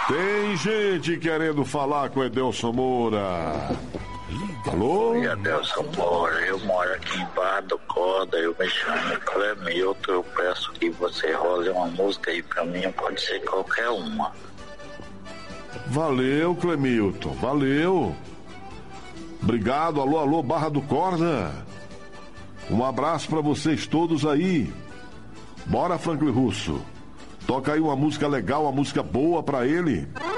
Tem gente querendo falar com Edelson Moura. Alô? Oi, Edelson Moura, eu moro aqui em Barra do Corda, eu me chamo Clemilton, eu peço que você role uma música aí pra mim, pode ser qualquer uma. Valeu, Clemilton, valeu. Obrigado, alô, alô, Barra do Corda. Um abraço pra vocês todos aí. Bora, Franklin Russo. Toca aí uma música legal, uma música boa pra ele.